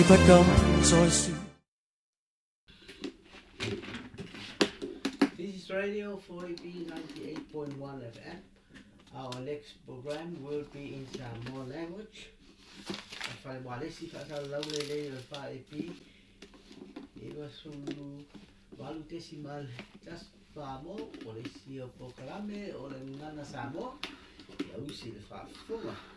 不敢再說。 This is Radio 4AB 98.1 FM. Our next program will be in Samoan language. Whalesi whakalau lelei o 4AB. Ewa sulu walu desimal just Samoa. O le si o pokalame o le ngana Samoa. Ia usi le whaafunga.